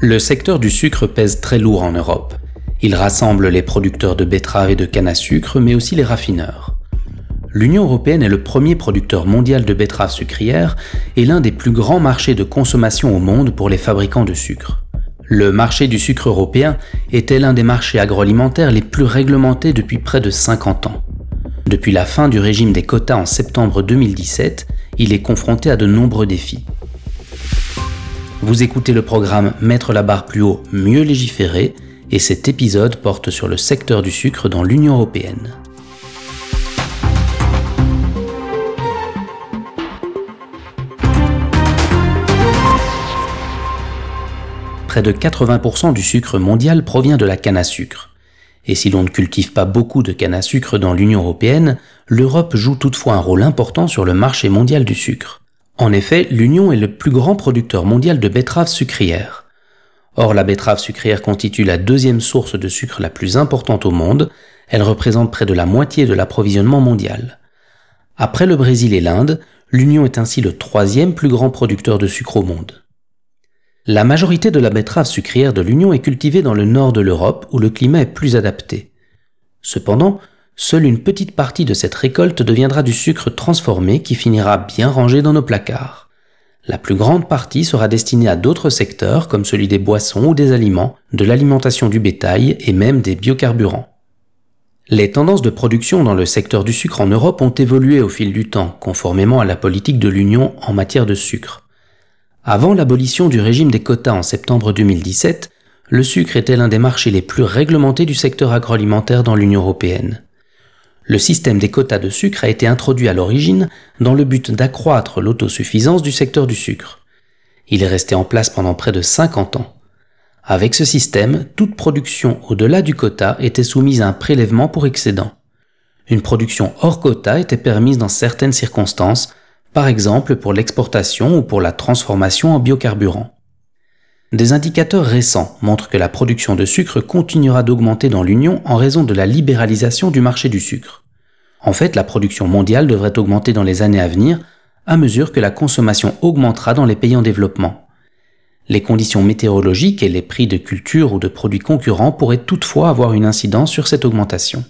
Le secteur du sucre pèse très lourd en Europe. Il rassemble les producteurs de betteraves et de canne à sucre, mais aussi les raffineurs. L'Union européenne est le premier producteur mondial de betteraves sucrières et l'un des plus grands marchés de consommation au monde pour les fabricants de sucre. Le marché du sucre européen était l'un des marchés agroalimentaires les plus réglementés depuis près de 50 ans. Depuis la fin du régime des quotas en septembre 2017, il est confronté à de nombreux défis. Vous écoutez le programme Mettre la barre plus haut, mieux légiférer, et cet épisode porte sur le secteur du sucre dans l'Union européenne. Près de 80% du sucre mondial provient de la canne à sucre. Et si l'on ne cultive pas beaucoup de canne à sucre dans l'Union européenne, l'Europe joue toutefois un rôle important sur le marché mondial du sucre. En effet, l'Union est le plus grand producteur mondial de betteraves sucrières. Or, la betterave sucrière constitue la deuxième source de sucre la plus importante au monde. Elle représente près de la moitié de l'approvisionnement mondial. Après le Brésil et l'Inde, l'Union est ainsi le troisième plus grand producteur de sucre au monde. La majorité de la betterave sucrière de l'Union est cultivée dans le nord de l'Europe où le climat est plus adapté. Cependant, seule une petite partie de cette récolte deviendra du sucre transformé qui finira bien rangé dans nos placards. La plus grande partie sera destinée à d'autres secteurs comme celui des boissons ou des aliments, de l'alimentation du bétail et même des biocarburants. Les tendances de production dans le secteur du sucre en Europe ont évolué au fil du temps, conformément à la politique de l'Union en matière de sucre. Avant l'abolition du régime des quotas en septembre 2017, le sucre était l'un des marchés les plus réglementés du secteur agroalimentaire dans l'Union européenne. Le système des quotas de sucre a été introduit à l'origine dans le but d'accroître l'autosuffisance du secteur du sucre. Il est resté en place pendant près de 50 ans. Avec ce système, toute production au-delà du quota était soumise à un prélèvement pour excédent. Une production hors quota était permise dans certaines circonstances, par exemple pour l'exportation ou pour la transformation en biocarburant. Des indicateurs récents montrent que la production de sucre continuera d'augmenter dans l'Union en raison de la libéralisation du marché du sucre. En fait, la production mondiale devrait augmenter dans les années à venir à mesure que la consommation augmentera dans les pays en développement. Les conditions météorologiques et les prix de culture ou de produits concurrents pourraient toutefois avoir une incidence sur cette augmentation.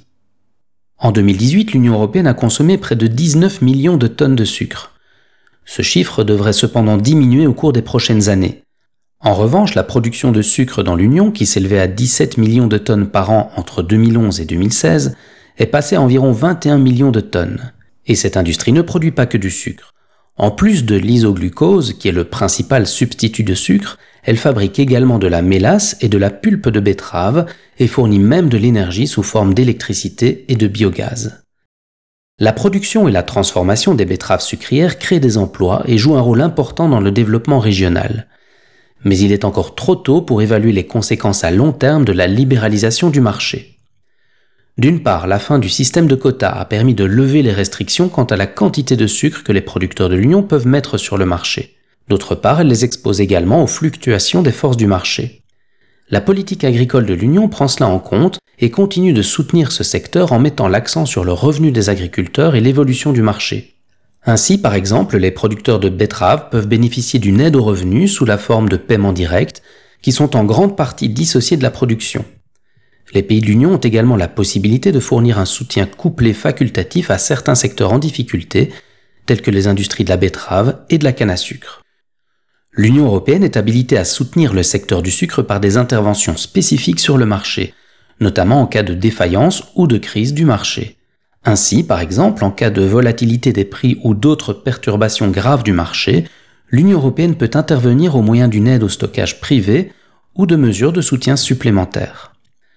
En 2018, l'Union européenne a consommé près de 19 millions de tonnes de sucre. Ce chiffre devrait cependant diminuer au cours des prochaines années. En revanche, la production de sucre dans l'Union, qui s'élevait à 17 millions de tonnes par an entre 2011 et 2016, est passée à environ 21 millions de tonnes. Et cette industrie ne produit pas que du sucre. En plus de l'isoglucose, qui est le principal substitut de sucre, elle fabrique également de la mélasse et de la pulpe de betterave et fournit même de l'énergie sous forme d'électricité et de biogaz. La production et la transformation des betteraves sucrières créent des emplois et jouent un rôle important dans le développement régional. Mais il est encore trop tôt pour évaluer les conséquences à long terme de la libéralisation du marché. D'une part, la fin du système de quotas a permis de lever les restrictions quant à la quantité de sucre que les producteurs de l'Union peuvent mettre sur le marché. D'autre part, elle les expose également aux fluctuations des forces du marché. La politique agricole de l'Union prend cela en compte et continue de soutenir ce secteur en mettant l'accent sur le revenu des agriculteurs et l'évolution du marché. Ainsi, par exemple, les producteurs de betteraves peuvent bénéficier d'une aide aux revenus sous la forme de paiements directs, qui sont en grande partie dissociés de la production. Les pays de l'Union ont également la possibilité de fournir un soutien couplé facultatif à certains secteurs en difficulté, tels que les industries de la betterave et de la canne à sucre. L'Union européenne est habilitée à soutenir le secteur du sucre par des interventions spécifiques sur le marché, notamment en cas de défaillance ou de crise du marché. Ainsi, par exemple, en cas de volatilité des prix ou d'autres perturbations graves du marché, l'Union européenne peut intervenir au moyen d'une aide au stockage privé ou de mesures de soutien supplémentaires.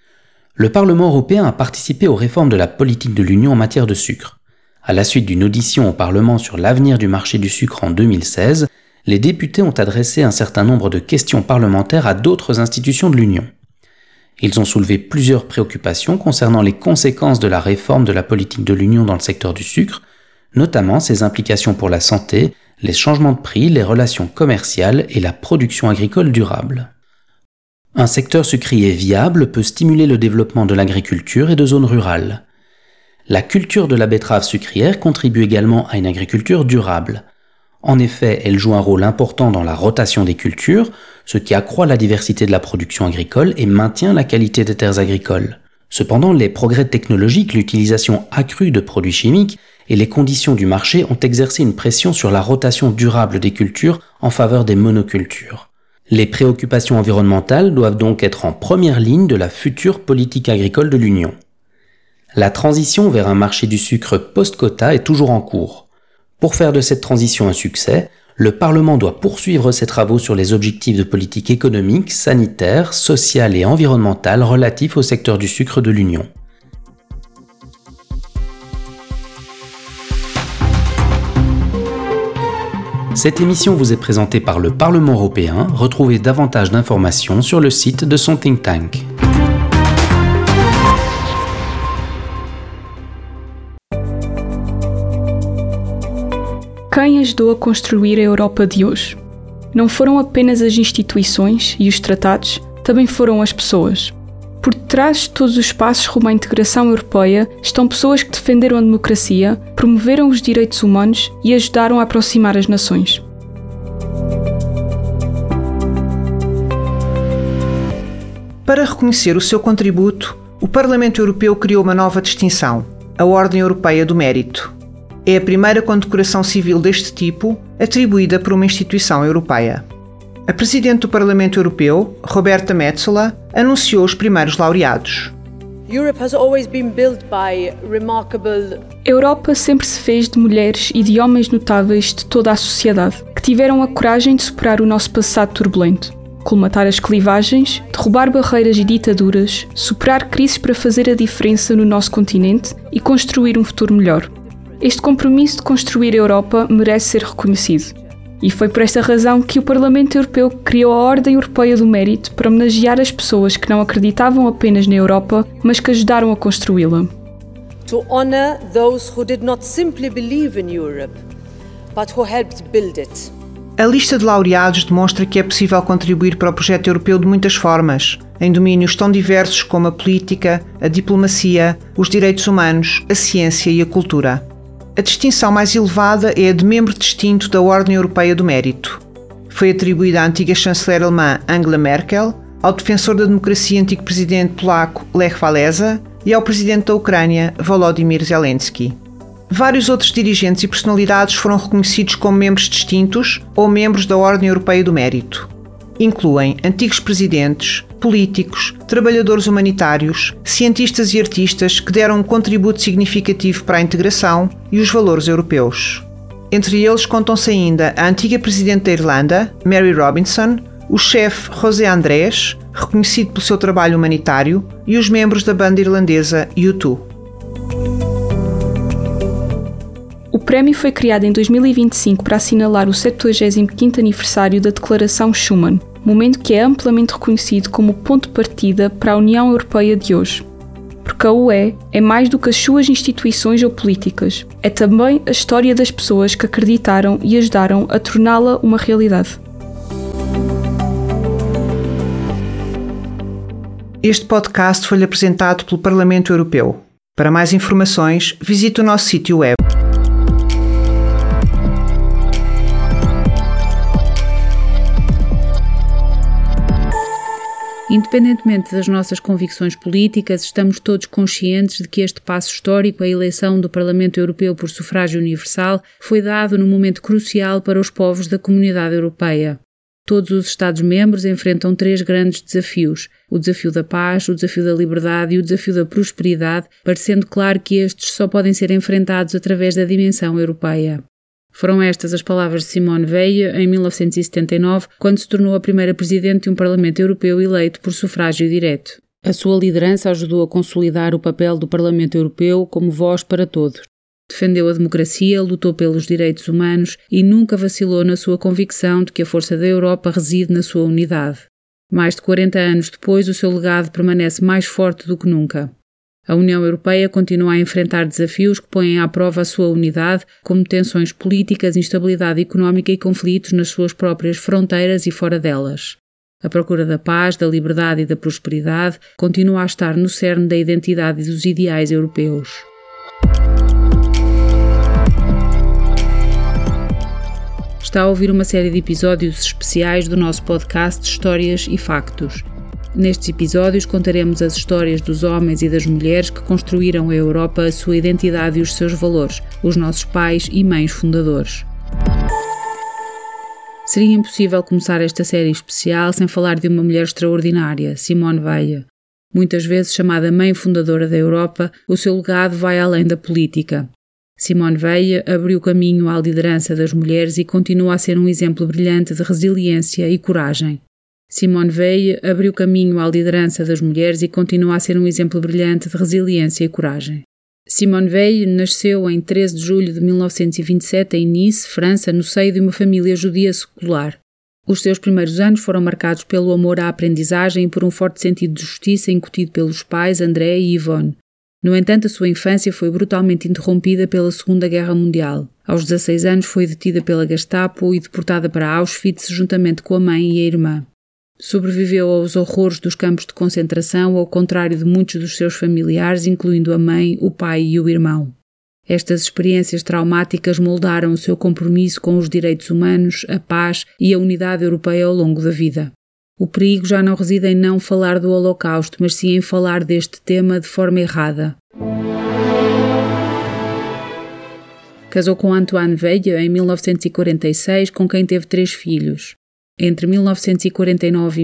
Le Parlement européen a participé aux réformes de la politique de l'Union en matière de sucre. À la suite d'une audition au Parlement sur l'avenir du marché du sucre en 2016, les députés ont adressé un certain nombre de questions parlementaires à d'autres institutions de l'Union. Ils ont soulevé plusieurs préoccupations concernant les conséquences de la réforme de la politique de l'Union dans le secteur du sucre, notamment ses implications pour la santé, les changements de prix, les relations commerciales et la production agricole durable. Un secteur sucrier viable peut stimuler le développement de l'agriculture et de zones rurales. La culture de la betterave sucrière contribue également à une agriculture durable. En effet, elle joue un rôle important dans la rotation des cultures, ce qui accroît la diversité de la production agricole et maintient la qualité des terres agricoles. Cependant, les progrès technologiques, l'utilisation accrue de produits chimiques et les conditions du marché ont exercé une pression sur la rotation durable des cultures en faveur des monocultures. Les préoccupations environnementales doivent donc être en première ligne de la future politique agricole de l'Union. La transition vers un marché du sucre post-quota est toujours en cours. Pour faire de cette transition un succès, le Parlement doit poursuivre ses travaux sur les objectifs de politique économique, sanitaire, sociale et environnementale relatifs au secteur du sucre de l'Union. Cette émission vous est présentée par le Parlement européen. Retrouvez davantage d'informations sur le site de son think tank. Quem ajudou a construir a Europa de hoje? Não foram apenas as instituições e os tratados, também foram as pessoas. Por trás de todos os passos rumo à integração europeia estão pessoas que defenderam a democracia, promoveram os direitos humanos e ajudaram a aproximar as nações. Para reconhecer o seu contributo, o Parlamento Europeu criou uma nova distinção, a Ordem Europeia do Mérito. É a primeira condecoração civil deste tipo atribuída por uma instituição europeia. A Presidente do Parlamento Europeu, Roberta Metsola, anunciou os primeiros laureados. A Europa sempre se fez de mulheres e de homens notáveis de toda a sociedade, que tiveram a coragem de superar o nosso passado turbulento, colmatar as clivagens, derrubar barreiras e ditaduras, superar crises para fazer a diferença no nosso continente e construir um futuro melhor. Este compromisso de construir a Europa merece ser reconhecido. E foi por esta razão que o Parlamento Europeu criou a Ordem Europeia do Mérito para homenagear as pessoas que não acreditavam apenas na Europa, mas que ajudaram a construí-la. To honor those who did not simply believe in Europe, but who helped build it. A lista de laureados demonstra que é possível contribuir para o projeto europeu de muitas formas, em domínios tão diversos como a política, a diplomacia, os direitos humanos, a ciência e a cultura. A distinção mais elevada é a de membro distinto da Ordem Europeia do Mérito. Foi atribuída à antiga chanceler alemã Angela Merkel, ao defensor da democracia e antigo presidente polaco Lech Walesa e ao presidente da Ucrânia Volodymyr Zelensky. Vários outros dirigentes e personalidades foram reconhecidos como membros distintos ou membros da Ordem Europeia do Mérito. Incluem antigos presidentes, políticos, trabalhadores humanitários, cientistas e artistas que deram um contributo significativo para a integração e os valores europeus. Entre eles contam-se ainda a antiga presidente da Irlanda, Mary Robinson, o chefe José Andrés, reconhecido pelo seu trabalho humanitário, e os membros da banda irlandesa U2. O prémio foi criado em 2025 para assinalar o 75º aniversário da Declaração Schuman, momento que é amplamente reconhecido como o ponto de partida para a União Europeia de hoje. Porque a UE é mais do que as suas instituições ou políticas, é também a história das pessoas que acreditaram e ajudaram a torná-la uma realidade. Este podcast foi-lhe apresentado pelo Parlamento Europeu. Para mais informações, visite o nosso sítio web. Independentemente das nossas convicções políticas, estamos todos conscientes de que este passo histórico, a eleição do Parlamento Europeu por sufrágio universal, foi dado num momento crucial para os povos da Comunidade Europeia. Todos os Estados-membros enfrentam 3 grandes desafios: o desafio da paz, o desafio da liberdade e o desafio da prosperidade, parecendo claro que estes só podem ser enfrentados através da dimensão europeia. Foram estas as palavras de Simone Veil em 1979, quando se tornou a primeira presidente de um Parlamento Europeu eleito por sufrágio direto. A sua liderança ajudou a consolidar o papel do Parlamento Europeu como voz para todos. Defendeu a democracia, lutou pelos direitos humanos e nunca vacilou na sua convicção de que a força da Europa reside na sua unidade. Mais de 40 anos depois, o seu legado permanece mais forte do que nunca. A União Europeia continua a enfrentar desafios que põem à prova a sua unidade, como tensões políticas, instabilidade económica e conflitos nas suas próprias fronteiras e fora delas. A procura da paz, da liberdade e da prosperidade continua a estar no cerne da identidade e dos ideais europeus. Está a ouvir uma série de episódios especiais do nosso podcast Histórias e Factos. Nestes episódios contaremos as histórias dos homens e das mulheres que construíram a Europa, a sua identidade e os seus valores, os nossos pais e mães fundadores. Seria impossível começar esta série especial sem falar de uma mulher extraordinária, Simone Weil. Muitas vezes chamada mãe fundadora da Europa, o seu legado vai além da política. Simone Weil abriu caminho à liderança das mulheres e continua a ser um exemplo brilhante de resiliência e coragem. Simone Weil abriu caminho à liderança das mulheres e continua a ser um exemplo brilhante de resiliência e coragem. Simone Weil nasceu em 13 de julho de 1927 em Nice, França, no seio de uma família judia secular. Os seus primeiros anos foram marcados pelo amor à aprendizagem e por um forte sentido de justiça incutido pelos pais André e Yvonne. No entanto, a sua infância foi brutalmente interrompida pela Segunda Guerra Mundial. Aos 16 anos foi detida pela Gestapo e deportada para Auschwitz juntamente com a mãe e a irmã. Sobreviveu aos horrores dos campos de concentração, ao contrário de muitos dos seus familiares, incluindo a mãe, o pai e o irmão. Estas experiências traumáticas moldaram o seu compromisso com os direitos humanos, a paz e a unidade europeia ao longo da vida. O perigo já não reside em não falar do Holocausto, mas sim em falar deste tema de forma errada. Casou com Antoine Weil em 1946, com quem teve 3 filhos. Entre 1949 e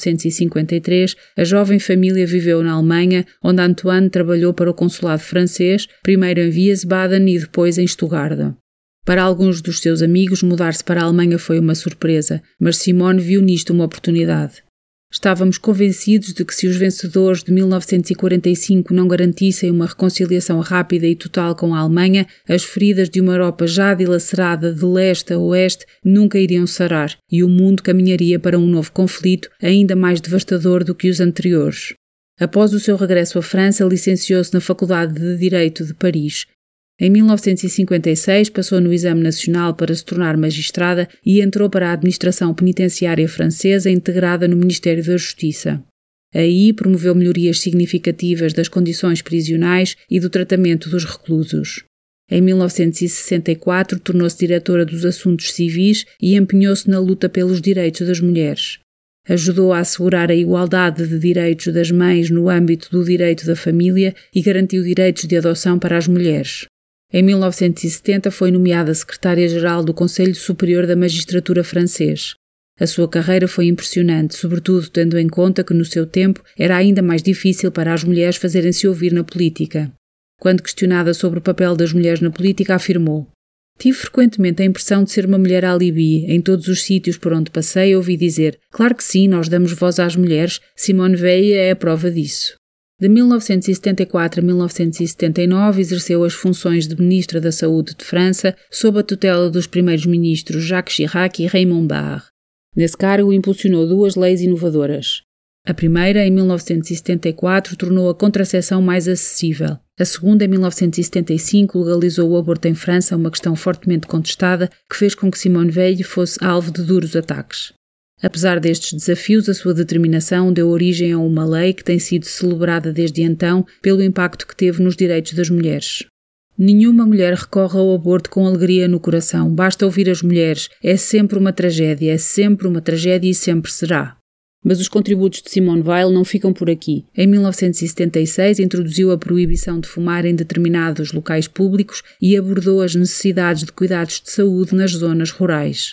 1953, a jovem família viveu na Alemanha, onde Antoine trabalhou para o consulado francês, primeiro em Wiesbaden e depois em Stuttgart. Para alguns dos seus amigos, mudar-se para a Alemanha foi uma surpresa, mas Simone viu nisto uma oportunidade. Estávamos convencidos de que se os vencedores de 1945 não garantissem uma reconciliação rápida e total com a Alemanha, as feridas de uma Europa já dilacerada de leste a oeste nunca iriam sarar e o mundo caminharia para um novo conflito ainda mais devastador do que os anteriores. Após o seu regresso à França, licenciou-se na Faculdade de Direito de Paris. Em 1956 passou no exame nacional para se tornar magistrada e entrou para a administração penitenciária francesa integrada no Ministério da Justiça. Aí promoveu melhorias significativas das condições prisionais e do tratamento dos reclusos. Em 1964 tornou-se diretora dos assuntos civis e empenhou-se na luta pelos direitos das mulheres. Ajudou a assegurar a igualdade de direitos das mães no âmbito do direito da família e garantiu direitos de adoção para as mulheres. Em 1970 foi nomeada secretária-geral do Conselho Superior da Magistratura francês. A sua carreira foi impressionante, sobretudo tendo em conta que no seu tempo era ainda mais difícil para as mulheres fazerem-se ouvir na política. Quando questionada sobre o papel das mulheres na política, afirmou: "Tive frequentemente a impressão de ser uma mulher alibi. Em todos os sítios por onde passei ouvi dizer, claro que sim, nós damos voz às mulheres, Simone Weil é a prova disso." De 1974 a 1979 exerceu as funções de Ministra da Saúde de França sob a tutela dos primeiros ministros Jacques Chirac e Raymond Barre. Nesse cargo impulsionou 2 leis inovadoras. A primeira, em 1974, tornou a contracepção mais acessível. A segunda, em 1975, legalizou o aborto em França, uma questão fortemente contestada que fez com que Simone Weil fosse alvo de duros ataques. Apesar destes desafios, a sua determinação deu origem a uma lei que tem sido celebrada desde então pelo impacto que teve nos direitos das mulheres. Nenhuma mulher recorre ao aborto com alegria no coração. Basta ouvir as mulheres. É sempre uma tragédia e sempre será. Mas os contributos de Simone Weil não ficam por aqui. Em 1976 introduziu a proibição de fumar em determinados locais públicos e abordou as necessidades de cuidados de saúde nas zonas rurais.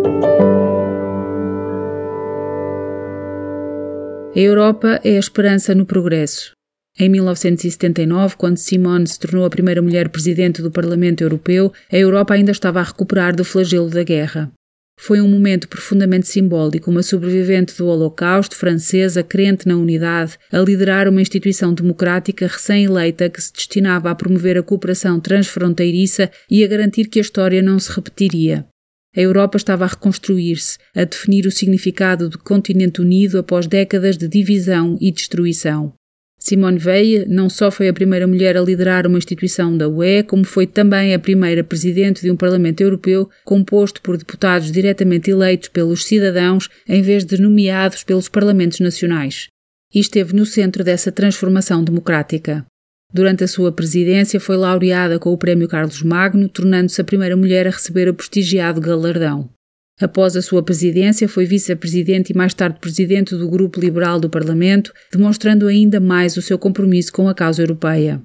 A Europa é a esperança no progresso. Em 1979, quando Simone se tornou a primeira mulher presidente do Parlamento Europeu, a Europa ainda estava a recuperar do flagelo da guerra. Foi um momento profundamente simbólico, uma sobrevivente do Holocausto, francesa, crente na unidade, a liderar uma instituição democrática recém-eleita que se destinava a promover a cooperação transfronteiriça e a garantir que a história não se repetiria. A Europa estava a reconstruir-se, a definir o significado de continente unido após décadas de divisão e destruição. Simone Weil não só foi a primeira mulher a liderar uma instituição da UE, como foi também a primeira presidente de um Parlamento Europeu composto por deputados diretamente eleitos pelos cidadãos em vez de nomeados pelos Parlamentos Nacionais. E esteve no centro dessa transformação democrática. Durante a sua presidência foi laureada com o Prémio Carlos Magno, tornando-se a primeira mulher a receber o prestigiado galardão. Após a sua presidência, foi vice-presidente e mais tarde presidente do Grupo Liberal do Parlamento, demonstrando ainda mais o seu compromisso com a causa europeia.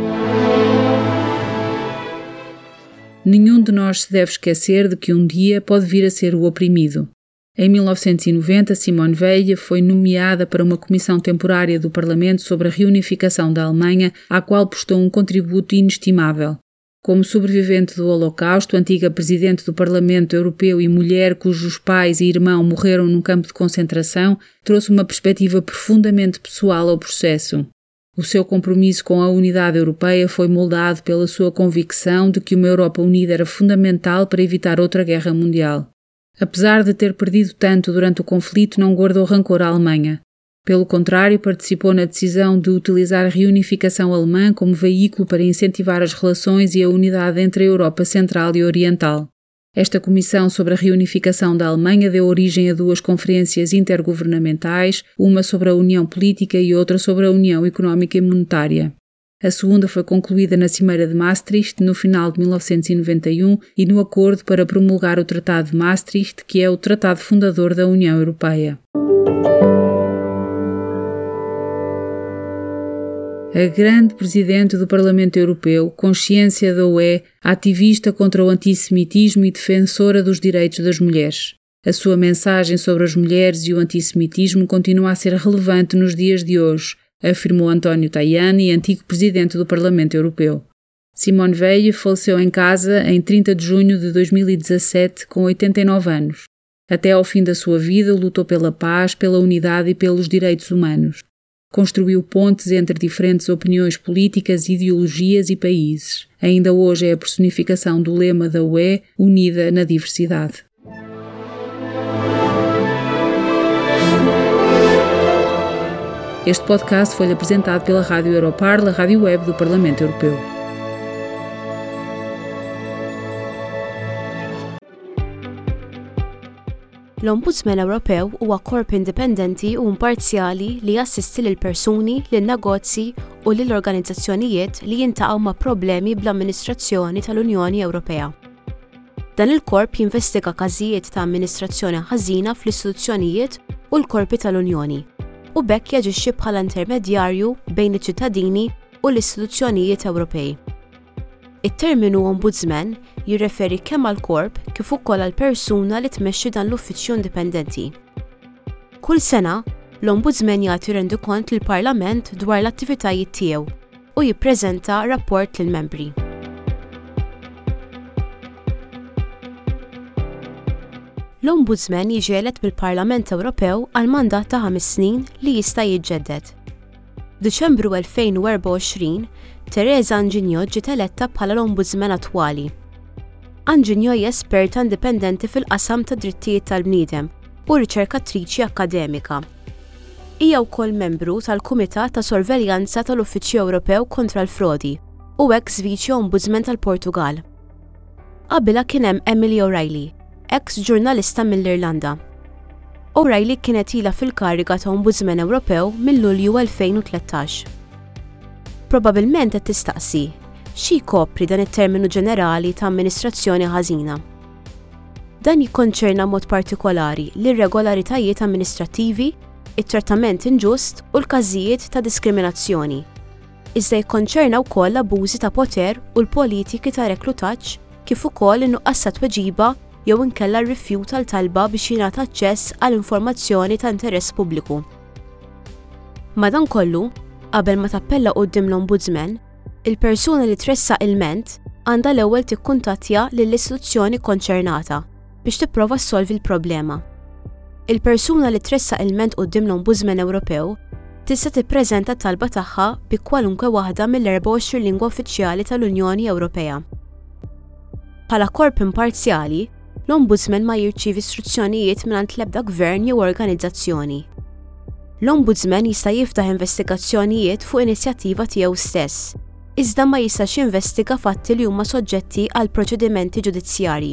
Nenhum de nós se deve esquecer de que um dia pode vir a ser o oprimido. Em 1990, Simone Veil foi nomeada para uma comissão temporária do Parlamento sobre a reunificação da Alemanha, à qual prestou um contributo inestimável. Como sobrevivente do Holocausto, antiga presidente do Parlamento Europeu e mulher cujos pais e irmão morreram num campo de concentração, trouxe uma perspectiva profundamente pessoal ao processo. O seu compromisso com a unidade europeia foi moldado pela sua convicção de que uma Europa unida era fundamental para evitar outra guerra mundial. Apesar de ter perdido tanto durante o conflito, não guardou rancor à Alemanha. Pelo contrário, participou na decisão de utilizar a reunificação alemã como veículo para incentivar as relações e a unidade entre a Europa Central e Oriental. Esta comissão sobre a reunificação da Alemanha deu origem a 2 conferências intergovernamentais, uma sobre a União Política e outra sobre a União Económica e Monetária. A segunda foi concluída na Cimeira de Maastricht no final de 1991 e no acordo para promulgar o Tratado de Maastricht, que é o tratado fundador da União Europeia. A grande presidente do Parlamento Europeu, consciência da UE, ativista contra o antissemitismo e defensora dos direitos das mulheres. A sua mensagem sobre as mulheres e o antissemitismo continua a ser relevante nos dias de hoje, afirmou António Tajani, antigo presidente do Parlamento Europeu. Simone Veil faleceu em casa em 30 de junho de 2017, com 89 anos. Até ao fim da sua vida, lutou pela paz, pela unidade e pelos direitos humanos. Construiu pontes entre diferentes opiniões políticas, ideologias e países. Ainda hoje é a personificação do lema da UE, unida na diversidade. Este podcast foi apresentado pela Rádio Europarl, a rádio web do Parlamento Europeu. L-Ombudsman Ewropew huwa korp indipendenti u imparzjali li jassisti lil persuni, lil negozji u lil organizzazzjonijiet li jintaqgħu ma' problemi bl-amministrazzjoni tal-Unjoni Ewropea. Dan il-korp jinvestiga każijiet ta' amministrazzjoni ħażina fl-istituzzjonijiet u l-korpi tal-Unjoni u bekk jaġixxi bħala intermedjarju bejn iċ-ċittadini u l-istituzzjonijiet Ewropej. It-terminu ombudsman jirreferi kemm għall-korp kif ukoll għall-persuna li tmexxi dan l-uffiċċju indipendenti. Kull sena, l-Ombudsman jagħti rendikont lill-Parlament dwar l-attivitajiet tiegħu u jippreżenta rapport lill-membri. L-Ombudsman jiġi elett mill-Parlament Ewropew għal mandat ta' 5 snin li jista' jiġġedded. Diċembru 2024, Teresa Anginio ġiet eletta bħala l-Ombudsman attwali. Anginio hija esperta indipendenti fil-qasam ta' drittijiet tal-bniedem u riċerkatriċi akkademika. Hija wkoll membru tal-Kumitat ta' Sorveljanza tal-Uffiċċju Ewropew kontra l-Frodi u ex-Viċi Ombudsman tal-Portugal. Qabilha kien hemm Emily O'Reilly, ex-ġurnalista mill-Irlanda. O'Reilly kienet ilha fil-kariga ta' Ombudsman Ewropew mill-Lulju 2013. Probabilment qed tistaqsi, xi jkopri dan it-terminu ġenerali ta' amministrazzjoni ħażina. Dan jikkonċerna mod partikolari l-irregolaritajiet amministrattivi, it-trattament inġust u l-każijiet ta' diskriminazzjoni. Iżda jikkonċerna wkoll l-abużi ta' poter u l-politiki ta' reklutaġġ kif ukoll in-nuqqas ta' tweġiba jew inkella r-rifjut tal-talba biex jingħata aċċess għal informazzjoni ta' interess pubbliku. Madankollu, qabel ma tappella quddiem l-Ombudsman, il-persuna li tressaq il-ment għandha l-ewwel tikkuntattja lill-istituzzjoni konċernata biex tipprova ssolvi l-problema. Il-persuna li tressaq il-ment quddiem l-Ombudsman Ewropew tista' tippreżenta t-talba tagħha bi kwalunkwe waħda mill-24 lingwa uffiċjali tal-Unjoni Ewropea. Bħala korp imparzjali, l-Ombudsman ma jirċievi istruzzjonijiet mingħand l-ebda gvern jew organizzazzjoni. L-Ombudsman jista' jiftaħ investigazzjonijiet fuq inizjattiva tiegħu stess, iżda ma jistax jinvestiga fatti li huma soġġetti għal proċedimenti ġudizzjarji.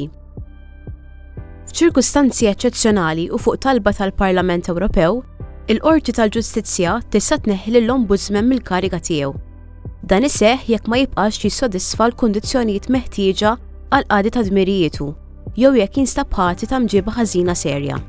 F'ċirkustanzi eċċezzjonali u fuq talba tal-Parlament Ewropew, il-Qorti tal-Ġustizzja tista' tneħħi lill-Ombudsman mill-kariga tiegħu. Dan iseħħ jekk ma jibqax jissodisfa l-kundizzjonijiet meħtieġa għal qadi ta' dmirijietu, jew jekk jinstab ħati ta' mġiba ħażina serja.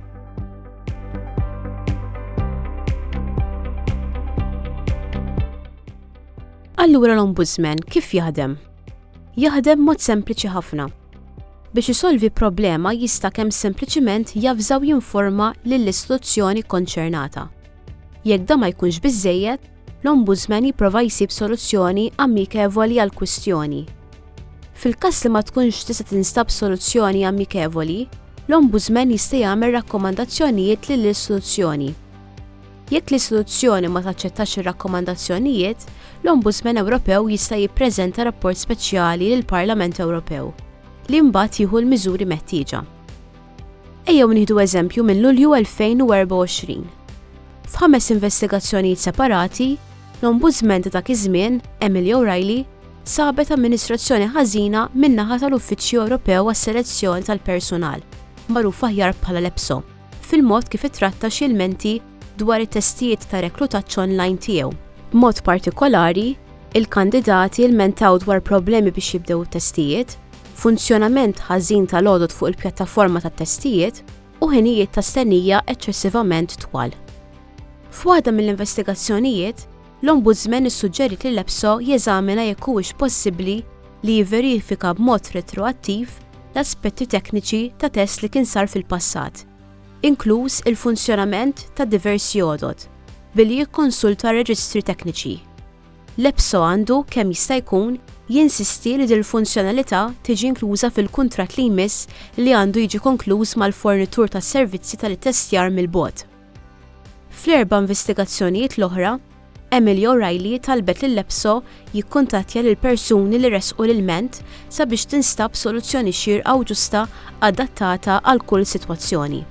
Allura l-Ombudsman kif jaħdem? Jaħdem mod sempliċi ħafna. Biex isolvi problema jista' kemm sempliċiment jafżaw jinforma lill-istituzzjoni konċernata. Jekk da ma jkunx biżżejjed, l-Ombudsman jipprova jsib soluzzjoni amikevoli għall-kwistjoni. Fil-każ li ma tkunx tista' tinstab soluzzjoni amikevoli, l-Ombudsman jista' jagħmel rakkomandazzjonijiet lill-istituzzjoni. Jekk l-istituzzjoni ma taċċettax ir-rakkomandazzjonijiet, l-Ombudsman Ewropew jista' jippreżenta rapport speċjali lill-Parlament Ewropew li mbagħad jieħu l-miżuri meħtieġa. Ejjew nieħdu eżempju minn Lulju 2024. F'5 investigazzjonijiet separati, l-Ombudsman ta' dak iż-żmien, Emily O'Reilly, sabet amministrazzjoni ħażina min-naħa tal-Uffiċċju Ewropew għas-Selezzjoni tal-Personal, magħruf aħjar bħala l-EPSO, fil-mod kif ittratta xi ilmenti dwar it-testijiet ta' reklutaġġ online tiegħu. B'mod partikolari, il-kandidati ilmentaw dwar problemi biex jibdew it-testijiet, funzjonament ħażin tal-għodod fuq il-pjattaforma tat-testijiet u ħinijiet ta' stennija eċċessivament twal. F'waħda mill-investigazzjonijiet, l-Ombudsman issuġġerit li l-EPSO jeżamina jekk huwiex possibbli li jivverifika b'mod retroattiv l-aspetti tekniċi ta' test li kien sar fil-passat, inkluż il-funzjonament ta' diversi għodod, billi jikkonsulta reġistri tekniċi. L-EPSO għandu kemm jista' jkun jinsisti li dil-funzjonalità tiġi inkluża fil-kuntratt li jmiss li għandu jiġi konkluż mal-fornitur tas-servizzi tal-ittestjar mill-bogħod. Fl-4 investigazzjonijiet l-oħra, Emily O'Reilly talbet lill-EPSO jikkuntattja lil persuni li resqu l-ilment sabiex tinstab soluzzjoni xierqa u ġusta adattata għal kull sitwazzjoni.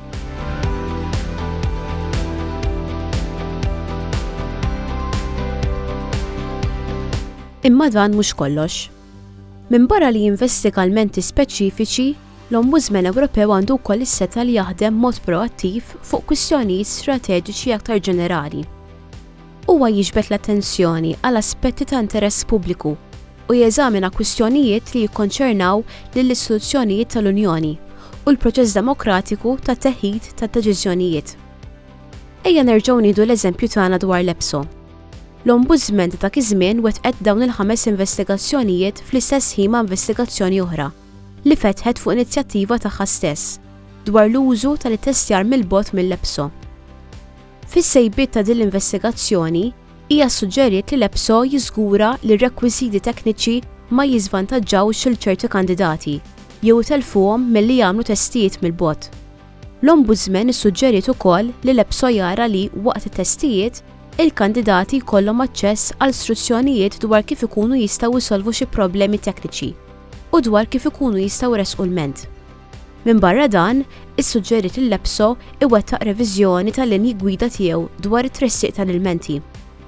Imma dan mhux kollox. Minbarra li jinvestiga elementi speċifiċi, l-Ombudsman Ewropew għandu wkoll is-seta li jaħdem mod proattiv fuq kwistjonijiet strateġiċi aktar ġenerali. Huwa jiġbed l-attenzjoni għal aspetti ta' interess pubbliku u jeżamina kwistjonijiet li jikkonċernaw lill-istituzzjonijiet tal-Unjoni u l-proċess demokratiku ta' teħid ta' deċiżjonijiet. Ejja nerġgħu nieħdu l-eżempju tagħna dwar l-EPSO. L-Ombudsman ta' dak iż-żmien wettqet dawn il-5 investigazzjonijiet fl-istess ħin ma' investigazzjoni oħra li fetħet fuq inizjattiva tagħha stess dwar l-użu tal-ittestjar mill-bogħod mill-EPSO. Fis-sejbiet ta' din l-investigazzjoni hija suġġeriet li l-EPSO jiżgura li r-rekwiżiti tekniċi ma jiżvantaġġawx il ċerti kandidati jew telfuhom milli jagħmlu testijiet mill-bogħod. L-Ombudsman issuġġeriet ukoll li l-EPSO jara li waqt it-testijiet il-kandidati jkollhom aċċess għal istruzzjonijiet dwar kif ikunu jistgħu jsolvu xi problemi tekniċi u dwar kif ikunu jistgħu jresqu l-ment. Minbarra dan, issuġġeriet li l-EPSO iwettaq reviżjoni tal-linji gwida tiegħu dwar it-tressieq tal-ilmenti.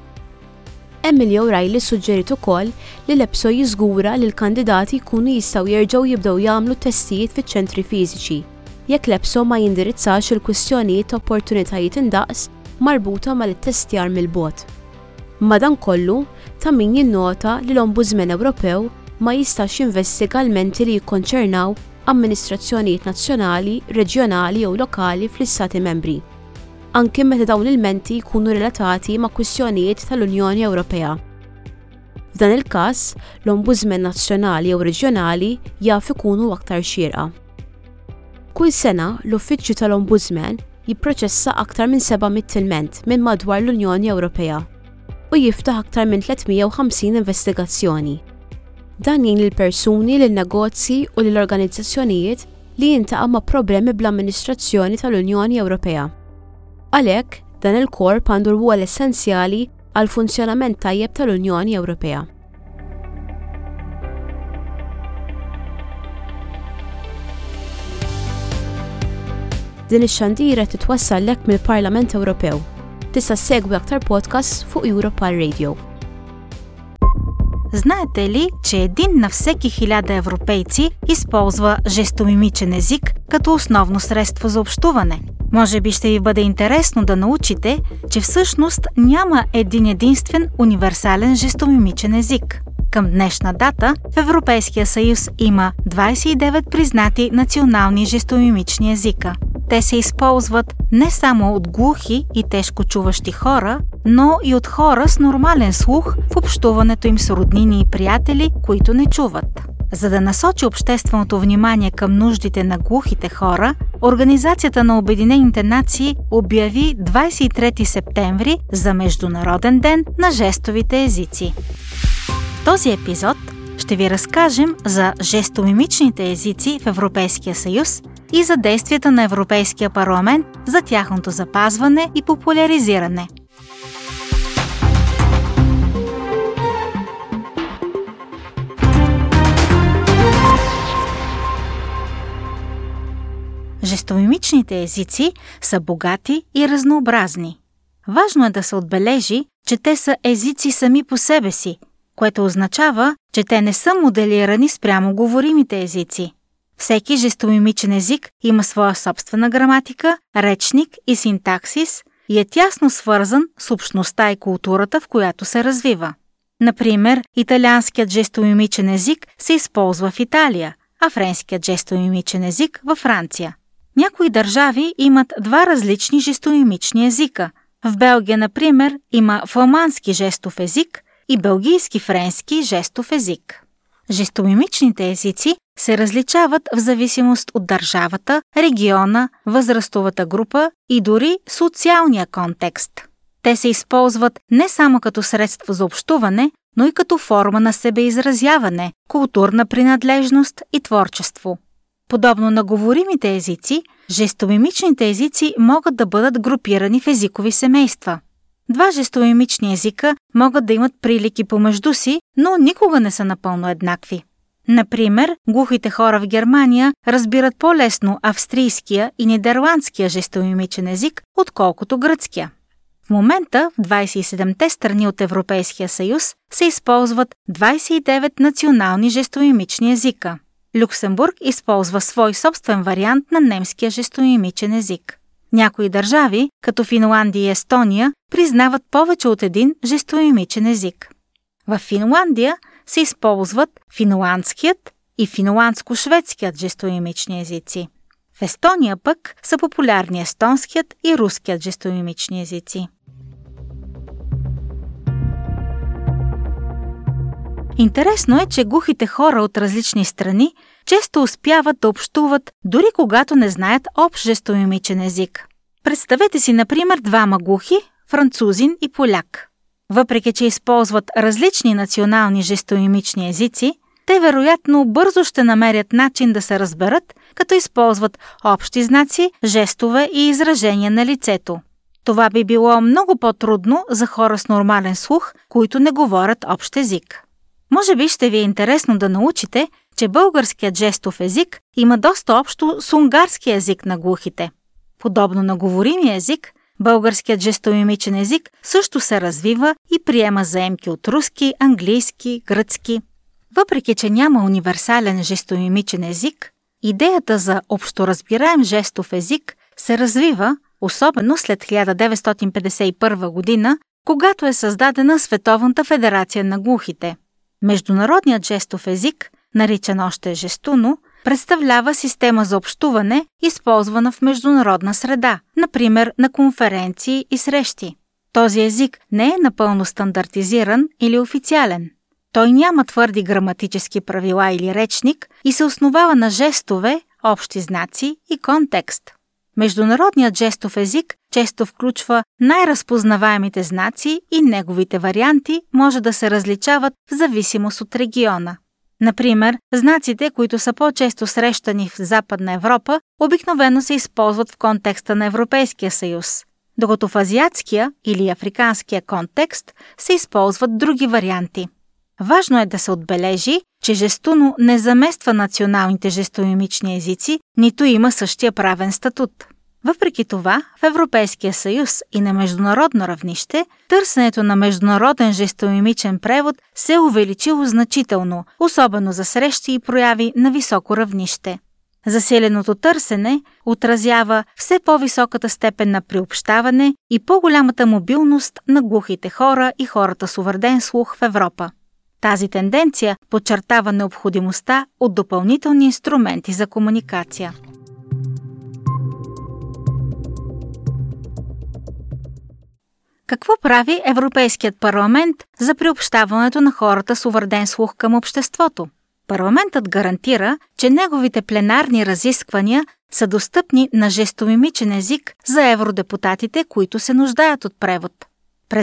Emily O'Reilly suġġeriet ukoll li l-EPSO jiżgura li l-kandidati jkunu jistgħu jerġgħu jibdew jagħmlu testijiet fiċ-ċentri fiżiċi jekk l-EPSO ma jindirizzax il-kwistjonijiet ta' opportunitajiet indaqs marbuta mal-ittestjar mill-bogħod. Madankollu, ta' min jinnota li l-Ombudsman Ewropew ma jistax jinvestiga elementi li jikkonċernaw amministrazzjonijiet nazzjonali, reġjonali jew lokali fl-Istati membri, anke meta dawn l-elementi jkunu relatati ma' kwistjonijiet tal-Unjoni Ewropea. F'dan il-każ, l-Ombudsman nazzjonali jew reġjonali jaf ikunu aktar xierqa. Kull sena, l-Uffiċċju tal-Ombudsman jipproċessa aktar minn 700 ilment minn madwar l-Unjoni Ewropea u jiftaħ aktar minn 350 investigazzjoni. Dan jgħin lill-persuni, lill-negozji u lill-organizzazzjonijiet li jintaqgħu ma' problemi bl-amministrazzjoni tal-Unjoni Ewropea. Għalhekk, dan il-korp għandu rwol essenzjali għal funzjonament tajjeb tal-Unjoni Ewropea. Din ix-xandira titwassallek mill-Parlament Ewropew. Tista' segwi aktar podcast fuq Europa Radio. Знаете ли, че 1 на всеки 1000 европейци използва жестомимичен език като основно средство за общуване? Може би ще ви бъде интересно да научите, че всъщност няма един единствен универсален жестомимичен език. Към днешна дата в Европейския съюз има 29 признати национални жестомимични езика. Те се използват не само от глухи и тежко чуващи хора, но и от хора с нормален слух в общуването им с роднини и приятели, които не чуват. За да насочи общественото внимание към нуждите на глухите хора, Организацията на Обединените нации обяви 23 септември за Международен ден на жестовите езици. В този епизод ще ви разкажем за жестомимичните езици в Европейския съюз и за действията на Европейския парламент за тяхното запазване и популяризиране. Жестомимичните езици са богати и разнообразни. Важно е да се отбележи, че те са езици сами по себе си, което означава, че те не са моделирани спрямо говоримите езици. Всеки жестомимичен език има своя собствена граматика, речник и синтаксис и е тясно свързан с общността и културата, в която се развива. Например, италианският жестомимичен език се използва в Италия, а френският жестомимичен език във Франция. Някои държави имат два различни жестомимични езика. В Белгия, например, има фламандски жестов език и белгийски-френски жестов език. Жестомимичните езици се различават в зависимост от държавата, региона, възрастовата група и дори социалния контекст. Те се използват не само като средство за общуване, но и като форма на себеизразяване, културна принадлежност и творчество. Подобно на говоримите езици, жестомимичните езици могат да бъдат групирани в езикови семейства. Два жестомимични езика могат да имат прилики помежду си, но никога не са напълно еднакви. Например, глухите хора в Германия разбират по-лесно австрийския и нидерландския жестомимичен език, отколкото гръцкия. В момента в 27-те страни от Европейския съюз се използват 29 национални жестомимични езика. Люксембург използва свой собствен вариант на немския жестомимичен език. Някои държави, като Финландия и Естония, признават повече от един жестомимичен език. В Финландия се използват финландският и финландско-шведският жестомимични езици. В Естония пък са популярни естонският и руският жестомимични езици. Интересно е, че глухите хора от различни страни често успяват да общуват, дори когато не знаят общ жестомимичен език. Представете си, например, двама глухи, французин и поляк. Въпреки че използват различни национални жестомимични езици, те вероятно бързо ще намерят начин да се разберат, като използват общи знаци, жестове и изражения на лицето. Това би било много по-трудно за хора с нормален слух, които не говорят общ език. Може би ще ви е интересно да научите, че българският жестов език има доста общо с унгарски език на глухите. Подобно на говоримия език, българският жестомимичен език също се развива и приема заемки от руски, английски, гръцки. Въпреки че няма универсален жестомимичен език, идеята за общоразбираем жестов език се развива, особено след 1951 година, когато е създадена Световната федерация на глухите. Международният жестов език, наричан още жестуно, представлява система за общуване, използвана в международна среда, например на конференции и срещи. Този език не е напълно стандартизиран или официален. Той няма твърди граматически правила или речник и се основава на жестове, общи знаци и контекст. Международният жестов език често включва най-разпознаваемите знаци и неговите варианти може да се различават в зависимост от региона. Например, знаците, които са по-често срещани в Западна Европа, обикновено се използват в контекста на Европейския съюз, докато в азиатския или африканския контекст се използват други варианти. Важно е да се отбележи, че жестуно не замества националните жестомимични езици, нито има същия правен статут. Въпреки това, в Европейския съюз и на международно равнище, търсенето на международен жестомимичен превод се е увеличило значително, особено за срещи и прояви на високо равнище. Засиленото търсене отразява все по-високата степен на приобщаване и по-голямата мобилност на глухите хора и хората с увреден слух в Европа. Тази тенденция подчертава необходимостта от допълнителни инструменти за комуникация. Какво прави Европейският парламент за приобщаването на хората с увреден слух към обществото? Парламентът гарантира, че неговите пленарни разисквания са достъпни на жестомимичен език за евродепутатите, които се нуждаят от превод. През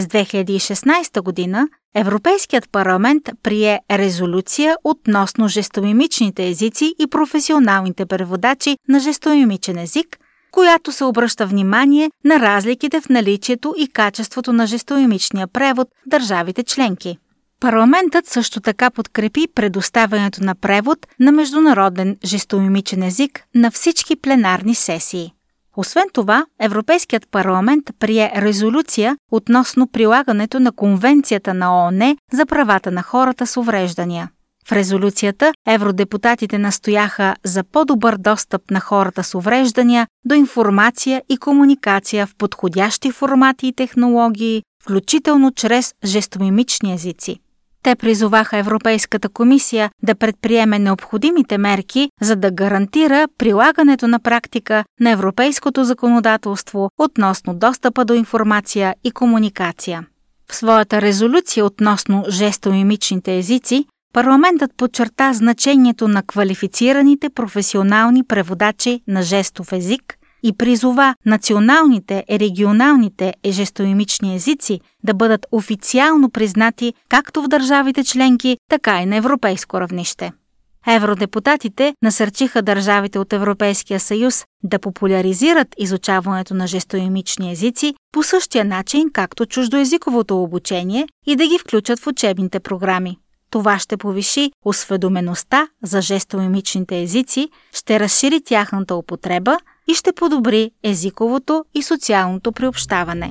2016 година Европейският парламент прие резолюция относно жестомимичните езици и професионалните преводачи на жестомимичен език, която се обръща внимание на разликите в наличието и качеството на жестомимичния превод в държавите членки. Парламентът също така подкрепи предоставянето на превод на международен жестомимичен език на всички пленарни сесии. Освен това, Европейският парламент прие резолюция относно прилагането на Конвенцията на ООН за правата на хората с увреждания. В резолюцията евродепутатите настояха за по-добър достъп на хората с увреждания до информация и комуникация в подходящи формати и технологии, включително чрез жестомимични езици. Те призоваха Европейската комисия да предприеме необходимите мерки, за да гарантира прилагането на практика на европейското законодателство относно достъпа до информация и комуникация. В своята резолюция относно жестомимичните езици, парламентът подчерта значението на квалифицираните професионални преводачи на жестов език и призова националните и регионалните жестомимични езици да бъдат официално признати както в държавите членки, така и на европейско равнище. Евродепутатите насърчиха държавите от Европейския съюз да популяризират изучаването на жестомимични езици по същия начин, както чуждоезиковото обучение и да ги включат в учебните програми. Това ще повиши осведомеността за жестомимичните езици, ще разшири тяхната употреба и ще подобри езиковото и социалното приобщаване.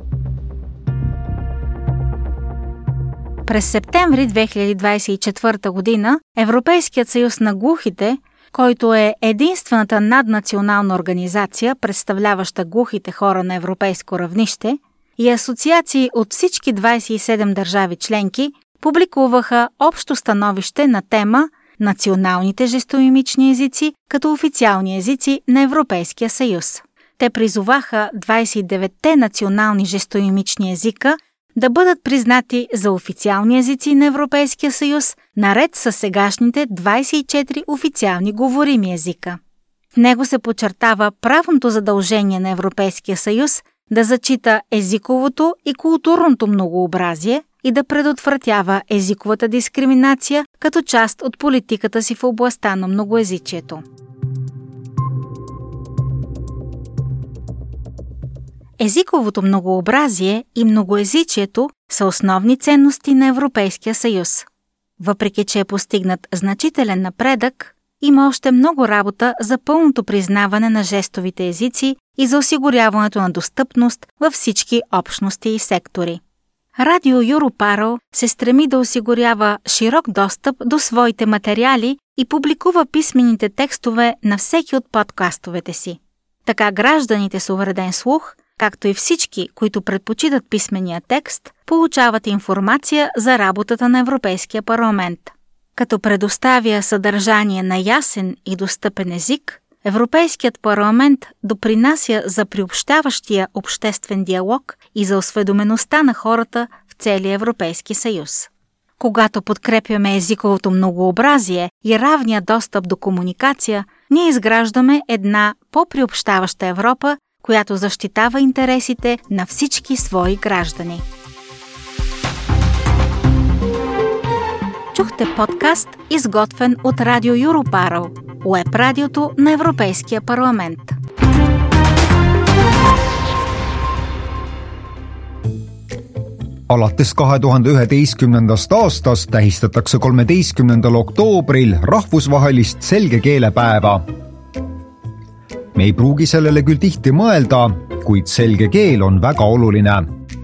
През септември 2024 година Европейският съюз на глухите, който е единствената наднационална организация, представляваща глухите хора на европейско равнище, и асоциации от всички 27 държави членки, публикуваха общо становище на тема националните жестомимични езици като официални езици на Европейския съюз. Те призоваха 29-те национални жестомимични езика да бъдат признати за официални езици на Европейския съюз, наред с сегашните 24 официални говорими езика. В него се подчертава правното задължение на Европейския съюз да зачита езиковото и културното многообразие и да предотвратява езиковата дискриминация като част от политиката си в областта на многоезичието. Езиковото многообразие и многоезичието са основни ценности на Европейския съюз. Въпреки че е постигнат значителен напредък, има още много работа за пълното признаване на жестовите езици и за осигуряването на достъпност във всички общности и сектори. Радио Europarl се стреми да осигурява широк достъп до своите материали и публикува писмените текстове на всеки от подкастовете си. Така гражданите с увреден слух, както и всички, които предпочитат писмения текст, получават информация за работата на Европейския парламент. Като предоставя съдържание на ясен и достъпен език, Европейският парламент допринася за приобщаващия обществен диалог и за осведомеността на хората в целия Европейски съюз. Когато подкрепяме езиковото многообразие и равния достъп до комуникация, ние изграждаме една по-приобщаваща Европа, която защитава интересите на всички свои граждани. Чухте подкаст, изготвен от Радио Europarl, уеб-радиото на Европейския парламент. Alates 2011. aastast tähistatakse 13. oktoobril rahvusvahelist selge keelepäeva. Me ei pruugi sellele küll tihti mõelda, kuid selge keel on väga oluline.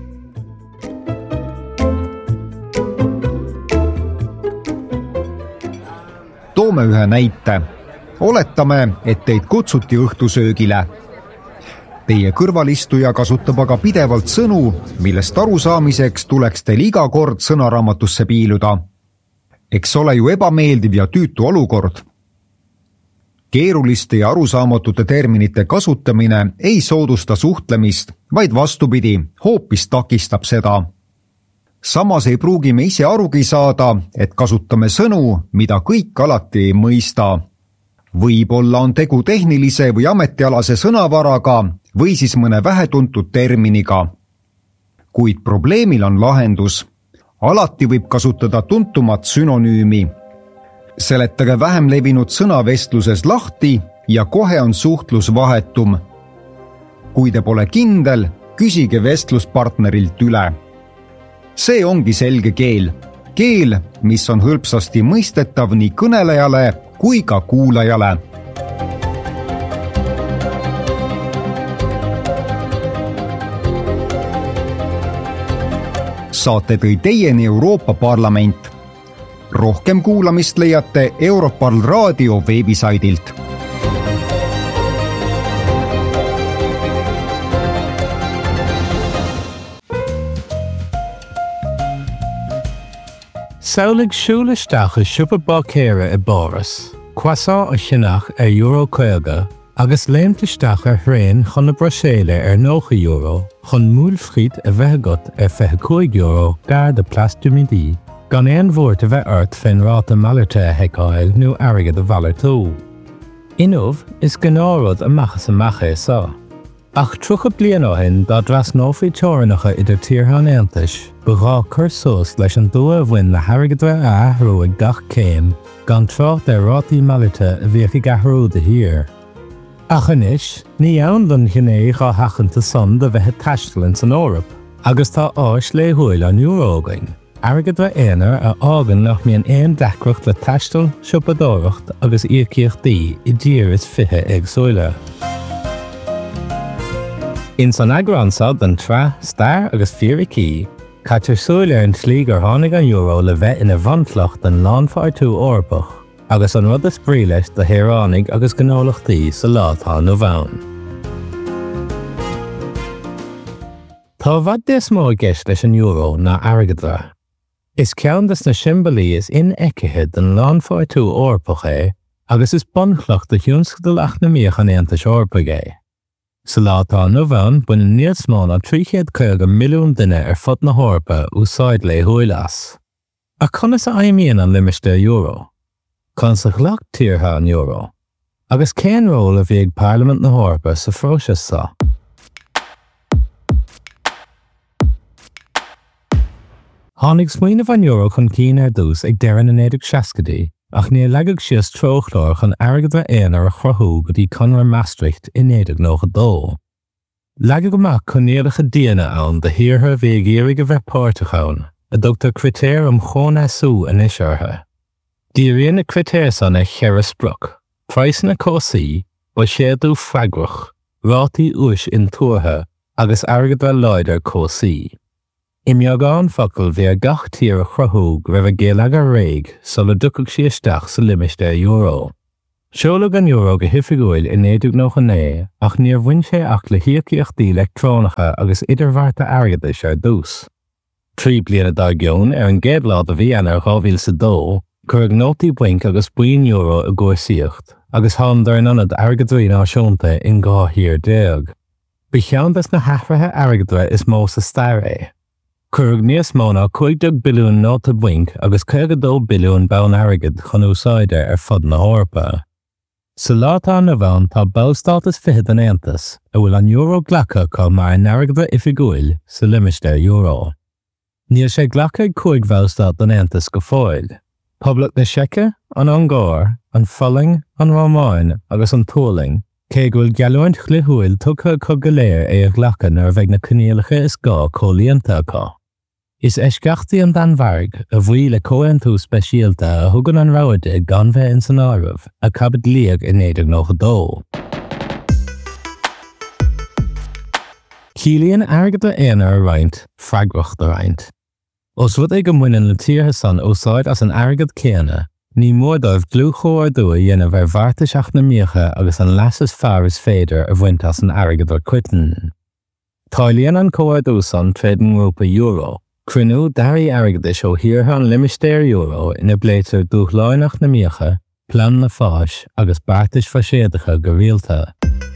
Toome ühe näite. Oletame, et teid kutsuti õhtusöögile. Teie kõrvalistuja kasutab aga pidevalt sõnu, millest arusaamiseks tuleks teil iga kord sõnaraamatusse piiluda. Eks ole ju ebameeldiv ja tüütu olukord. Keeruliste ja arusaamatute terminite kasutamine ei soodusta suhtlemist, vaid vastupidi, hoopis takistab seda. Samas ei pruugi me ise arugi saada, et kasutame sõnu, mida kõik alati ei mõista. Võib-olla on tegu tehnilise või ametialase sõnavaraga või siis mõne vähetuntud terminiga. Kuid probleemil on lahendus. Alati võib kasutada tuntumat sünonüümi. Seletage vähem levinud sõna vestluses lahti ja kohe on suhtlus vahetum. Kui te pole kindel, küsige vestluspartnerilt üle. See ongi selge keel. Keel, mis on hõlpsasti mõistetav nii kõnelejale kui ka kuulajale. Saate tõi teieni Euroopa Parlament. Rohkem kuulamist leiate Europarl raadio veebisaidilt. Saulig siúlisteach is siúpa bacéire I Boris, Quasá a sinach euro coelga, agus léimtisteach hrain chun na Bruséile 9 euro, chun múlfried a bheitgat 25 euro gar de Place du Midi, gan éon bhórt a bheith ort fin ráta malirte heicail nó airgad a bhalartó. Inmh is gnárad a machas a macha sa. Ach trucha blian áhin dá dras nófaí teorannacha idir tíortha Aontais, burá chur sós leis an dua a bhain na hairgadra a ahrú ag gach céim, gan trácht ar rátaí malirte a bhíoch I gahrú de hir. Ach anis, ní ann don gné gá hachanta son de bheithe taistalin san Órap, agus tá áis le huail an Eurógain. Airgadra éanar a ágan nach míon éon decrocht le taistal, siopadóracht agus íochtaí I ddír is fithe ag soile. In san agransa den tra, star agus fíricí, caitear súile an slí gur tháinig an euro le bheith ina bhaintlacht an lánfeartú Orbach, agus an rud is brí leis de héránig agus gnólachtaí sa látá nó bhain. Tá bhad des mó gceist leis an euro na airgadra. Is ceann na simbalaí is ineiceithe den lánfeartú Orbach é, agus is bonchleacht de thiúnscadal ach na míoch an Aontais Orbach é. Sa látá nó bhain buin níos mó na 350 milliún duine ar fud na Hórpa úsáid le huilas. A conas a aimíonn an limiste euro. Chun sa ghlacht tíortha an euro. Agus cén ról a bhí ag Parliament na Hórpa sa phróiseas sa. Tháinig smaoinemh an euro chun cín ar dús ag deireadh na 1960, ach ní leagaigh sios tróchlár chun airgadra éonar a chruthú go dtí Conradh Maastricht in 1992. Leagaigh amach chun néalacha díana ann de thiortha bhí ag iarraigh a bheith páirteachán, a dtugtar critéir chón asú in iseartha. Díríonn na critéir san Cheras Brook, Preisan na Cósaí, ba séadú Fragrach, rátaí uais in tuaithe agus airgadra leidir Cósaí. I meagán focail bhí a gach tír a chruthú go raibh a géileag a réig sa le ducaigh sí isteach sa limiste euro. Seoladh an euro go hifiúil in 1999 ach níor bhain sé ach le hiacaíochtaí electrónacha agus idirbharta airgeadais ar dús. 3 bliana dá gceann ar an gcéadlád a bhí anar 2002, chuir nótaí buinc agus buin euro a gcuasaíocht, agus tháinig ar anad airgeadrí náisiúnta in 2010. Bhí cheantas na hathrathe airgeadra is mó sa stair é. Cuirg níos móna 50 billiún nóta buinc agus 52 billiún bán airgid chun úsáide ar fud na Hórpa. Sa látá na bhain tá ballstátas fiche an Aontas a bhfuil an euro ghlacha cá mar an airgidra ifigúil sa limiste euro. Níl sé ghlacha 5 ballstát an Aontas go fáil. Poblacht na Seice, an Ungár, an Folling, an Rómáin agus an Tóling, cé go bhfuil gealúint chluthúil tugtha chug go léir é a ghlacha nar bheith na cnéalacha is gá cólíonta acu. Is eisceachtaí an danmharg a bhí le cóantú speisialta a thugann an ráide gan bheith in san áireamh a cabad líag in 1992. Cílíonn airgad a éonar a roinnt, Fragrach a roinnt. Os bhd ag go muineann le tíortha san úsáid as an airgad céanna, ní mór dóibh glúchóir dua dhéanamh ar bhartaseach na míocha agus an leasas fearr is féidir a bhaint as an airgad ar cuitan. Táilíonn an cóir dús an féidir grúpa euro, Crinú darí airgeadais ó thiartha an limistéir euro ina bléitir dúchláineach na míocha, plan na fáis agus beartais faisiadacha go rialta.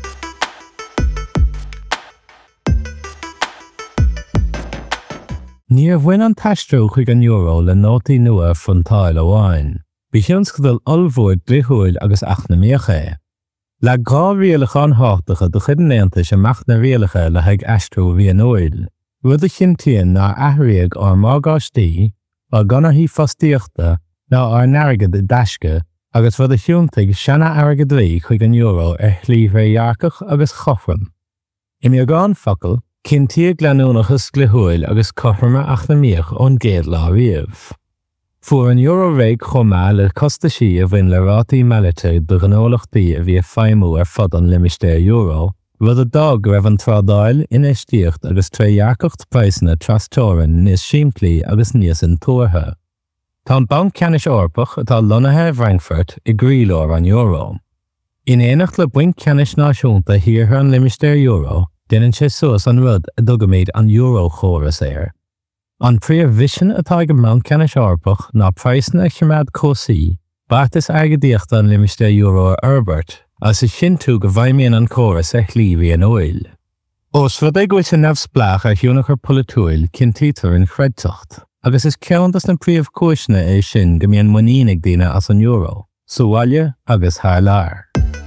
Níor bhain an taistrú chuig an euro le nótaí nua frontáil amháin. Bhí sians go dul olbhóid glúthúil agus ach na míocha. Le gá rialacha an hátacha do chud an Aontais amach na rialacha le heag aistrú bhí an óil. Rud a chintíon ná athraíodh ar mágáistí a ganarthaí fostíochta ná ar neargad i deisce agus rud a thiúntaigh seanna airgad rí chuig an euro ar chlíomhréarcach agus chofran. I mbeagán focail, cintíodh gleanúnachas glúthúil agus cothraime ach na míoch ón géad lá riamh. Fuair an euro réig chomá le costaisí a bhain le rátaí meilite do ghnólachtaí a bhí feimú ar fud an limistéir euro, rud a dag raibh an trádáil in éistíocht agus tréarcacht praisna trastóran níos siimplí agus níos an tuairtha. Tá an Banc Ceannis Eorpach atá lonathe Frankfurt i gcrílóir an euro. In éanacht le Bainc Ceannis Náisiúnta thiartha an limistéir euro, déanann sé suas an rud a dugaméid an euro chóras éir. An príomh-vision atá go Banc Ceannis Eorpach ná praisna chimead cósaí, beartas airgeadaíochta an limistéir euro Herbert, as is sin tú go bhaimíonn an córas a chlíomhí an óil. Os rud é goid an nefsplach a thiúnachar politúil cin títar in chreidteacht, agus is ceantas na príomh-cóisna é sin go mbíonn muínig daoine as an euro, súáile agus thar lear.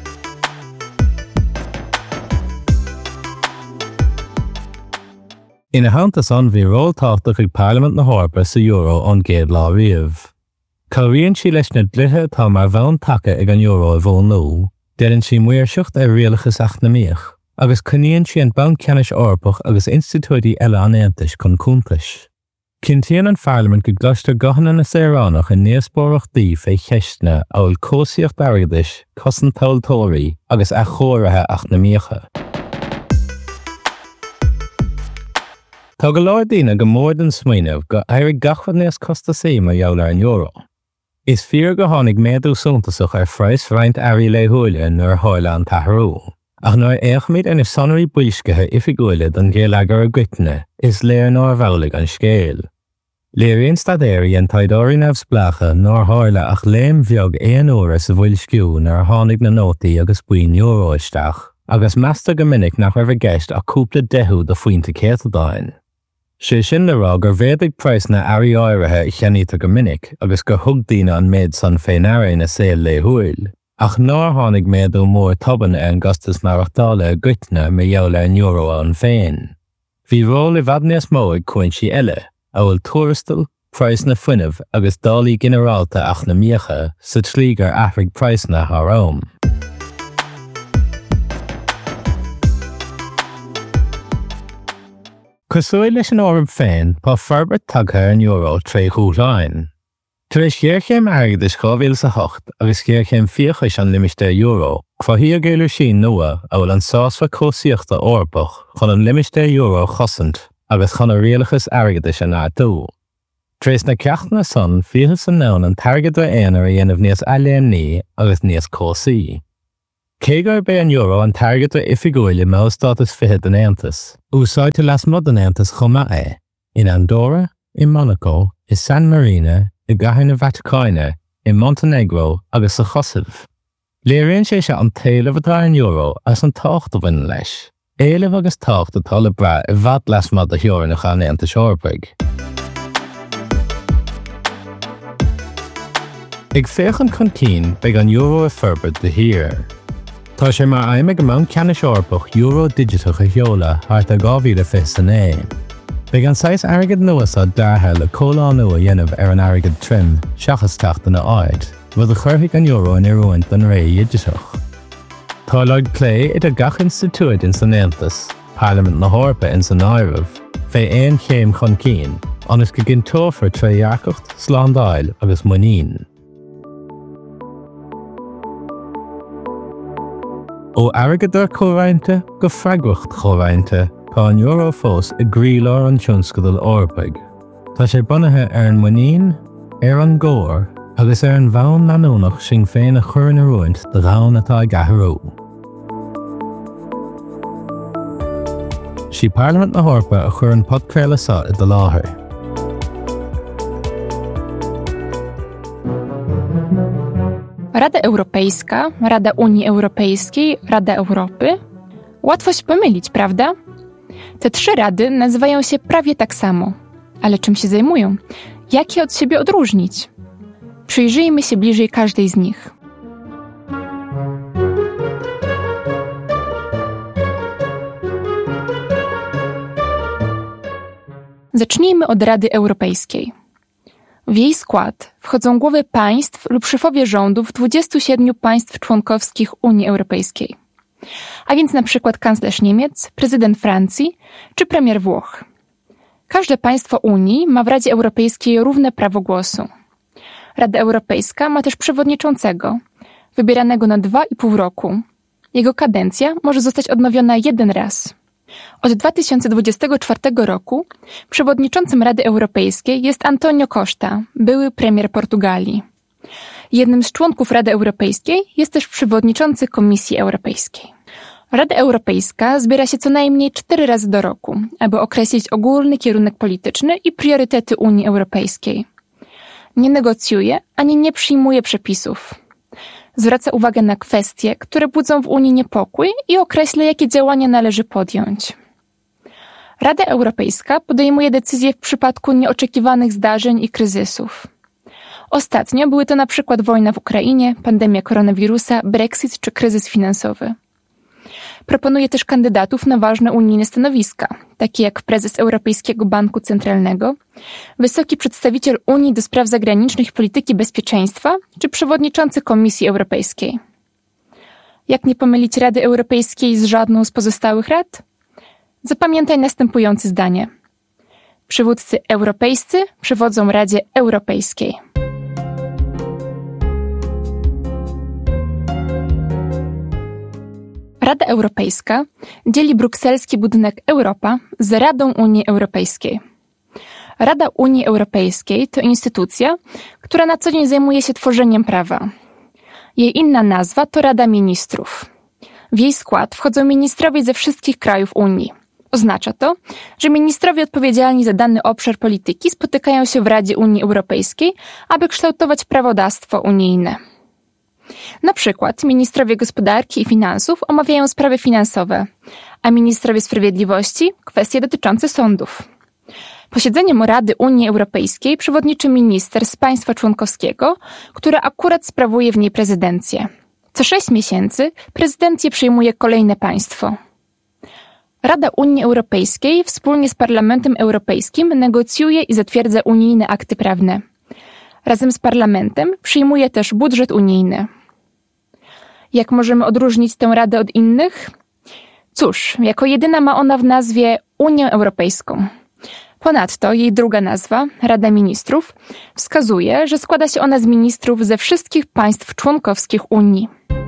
Ina hantas an bhí róiltáchtach ag Parliament na Hórpa sa euro an géad lá riamh. Cabhríonn sí leis na dlithe tá mar bheann take ag an euro a bhón nó, déanann sí muirseacht ar rialachas ach na míoch, agus coníonn sí an Banc Ceannis Eorpach agus institúidí eile an Aontais chun cúntais. Cintíonn an Parliament go gluistear gothanna na Saoránach in níospóireachtaí fé cheistne áil cósaíocht airgeadais, cosan toiltóirí agus a chóirithe ach na míocha. Tá go leor daoine go mór den smaoinemh go éirigh gachfad níos costasaí mar dheall ar an euro. Is fíor go tháinig méadú suntasach ar phrais roinnt airí le thuaile nuair tháileadh an tatharú. Ach nuair éachmid ina sonairí builscithe oifigiúile don géalagar a gcuitne, is léir nóir bhealaigh an scéal. Léiríonn stadéirí an taiddóirí nefsblacha nóir tháileadh ach léim bheag éon uair sa bhfuil sciú nuair tháinig na nótaí agus buin euro isteach, agus measta go minic nach raibh gceist a cúpla deitheadh do faointe céaltadáin. Sé sin le rá gur bhéadagh praisna airí áirithe i cheanníta go minic agus go thug daoine an méid san féin airí na saoil le thuail, ach nóir tháinig méadú mór tobanna an gastas marachtála a gcuitne me dheall an euro an féin. Bhí ról i bhad níos mó ag cuinsi eile, a bhfuil tuarastal, praisna fuinemh agus dálaí generálta ach na míocha sa trígar aithrig praisna th Róm. Cosúil leis an ábhar féin pá ferbert tagtha an euro trí chúláin. Tar éis chéarchéim airgeadais 2008 agus chéarchéim fíochais an limistéir euro, chruthí a géilear sin nua a bhfuil an sásfa cósaíochta Eorpach chun an limistéir euro chosant agus chun a rialachas airgeadais an ardú. Tréis na ceachtainna son fiachas san nón an targadra éanaar a dhéanamh níos ealaimní agus níos cósaí. Cégar be an euro an targadra oifigiúile mé státas fiche den Aontas. Úsáidte las mod an Aontas chuma é, in Andorra, in Monaco, in San Marino, i gcathair na Vatacáine, in Montenegro agus sa Chosaimh. Léiríonn sé an taobh atá an euro as an tácht a bhain leis. Éileamh agus tácht atá le bra i bhad las mod a theoranach an Aontas Eorpaig. Ag féchan chun cín beag an euro a ferbert de hir. Tá sé mar aimime go Banc Ceannis Eorpach euro digitach a cheola thart a 2029. Beag an 6 airgid nuas a dartha le cóláán nua dhéanamh ar an airgid trim seachas teachtainna áid, rud a chuirfidh an euro in iarúint don ré digitach. Tá leid clé idir gach institúid in san Aontas, Parliament na Hórpa in san Áireamh, fé éon chéim chun cín, agus go ginn tófar tréarcacht, slándáil agus muín. Ó airgeadar chomhainte go freagracht chomhainte tá an euro fós i gcrílóir an tionscadal Eorpaig. Tá sé bunathe ar an muín, ar an ggóir agus ar an bhonn leanúnach sin féin a chur na roint de rán atá gatharú. Sí Parliament na Hórpa a chur an podcréile sa i do láthair. Rada Europejska, Rada Unii Europejskiej, Rada Europy. Łatwo się pomylić, prawda? Te 3 rady nazywają się prawie tak samo. Ale czym się zajmują? Jak je od siebie odróżnić? Przyjrzyjmy się bliżej każdej z nich. Zacznijmy od Rady Europejskiej. W jej skład wchodzą głowy państw lub szefowie rządów 27 państw członkowskich Unii Europejskiej. A więc na przykład kanclerz Niemiec, prezydent Francji czy premier Włoch. Każde państwo Unii ma w Radzie Europejskiej równe prawo głosu. Rada Europejska ma też przewodniczącego, wybieranego na 2,5 roku. Jego kadencja może zostać odnowiona 1 raz. Od 2024 roku przewodniczącym Rady Europejskiej jest Antonio Costa, były premier Portugalii. Jednym z członków Rady Europejskiej jest też przewodniczący Komisji Europejskiej. Rada Europejska zbiera się co najmniej 4 razy do roku, aby określić ogólny kierunek polityczny i priorytety Unii Europejskiej. Nie negocjuje ani nie przyjmuje przepisów. Zwraca uwagę na kwestie, które budzą w Unii niepokój i określa, jakie działania należy podjąć. Rada Europejska podejmuje decyzje w przypadku nieoczekiwanych zdarzeń i kryzysów. Ostatnio były to na przykład wojna w Ukrainie, pandemia koronawirusa, Brexit czy kryzys finansowy. Proponuje też kandydatów na ważne unijne stanowiska, takie jak prezes Europejskiego Banku Centralnego, wysoki przedstawiciel Unii do spraw zagranicznych i polityki bezpieczeństwa czy przewodniczący Komisji Europejskiej. Jak nie pomylić Rady Europejskiej z żadną z pozostałych rad? Zapamiętaj następujące zdanie. Przywódcy europejscy przewodzą Radzie Europejskiej. Rada Europejska dzieli brukselski budynek Europa z Radą Unii Europejskiej. Rada Unii Europejskiej to instytucja, która na co dzień zajmuje się tworzeniem prawa. Jej inna nazwa to Rada Ministrów. W jej skład wchodzą ministrowie ze wszystkich krajów Unii. Oznacza to, że ministrowie odpowiedzialni za dany obszar polityki spotykają się w Radzie Unii Europejskiej, aby kształtować prawodawstwo unijne. Na przykład ministrowie gospodarki i finansów omawiają sprawy finansowe, a ministrowie sprawiedliwości kwestie dotyczące sądów. Posiedzeniem Rady Unii Europejskiej przewodniczy minister z państwa członkowskiego, który akurat sprawuje w niej prezydencję. Co 6 miesięcy prezydencję przyjmuje kolejne państwo. Rada Unii Europejskiej wspólnie z Parlamentem Europejskim negocjuje i zatwierdza unijne akty prawne. Razem z Parlamentem przyjmuje też budżet unijny. Jak możemy odróżnić tę Radę od innych? Cóż, jako jedyna ma ona w nazwie Unię Europejską. Ponadto jej druga nazwa, Rada Ministrów, wskazuje, że składa się ona z ministrów ze wszystkich państw członkowskich Unii.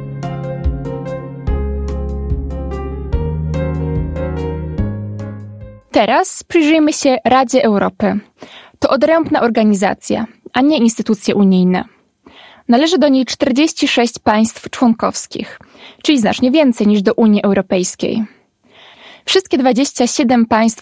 Teraz przyjrzyjmy się Radzie Europy. To odrębna organizacja, a nie instytucje unijne. Należy do niej 46 państw członkowskich, czyli znacznie więcej niż do Unii Europejskiej. Wszystkie 27 państw